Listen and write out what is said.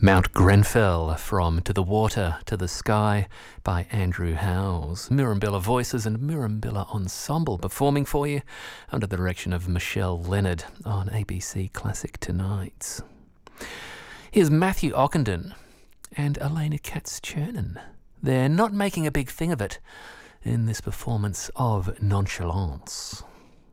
Mount Grenfell from To the Water, to the Sky by Andrew Howes. Murrumbidgee Voices and Murrumbidgee Ensemble performing for you under the direction of Michelle Leonard on ABC Classic Tonight. Here's Matthew Ockenden and Elena Katz-Chernin. They're not making a big thing of it in this performance of Nonchalance.